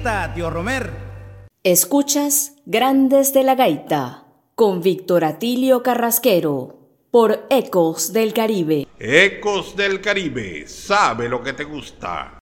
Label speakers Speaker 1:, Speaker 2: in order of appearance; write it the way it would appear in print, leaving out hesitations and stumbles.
Speaker 1: gaita, tío Romer.
Speaker 2: Escuchas Grandes de la Gaita con Víctor Atilio Carrasquero por Ecos del Caribe.
Speaker 3: Ecos del Caribe, sabe lo que te gusta.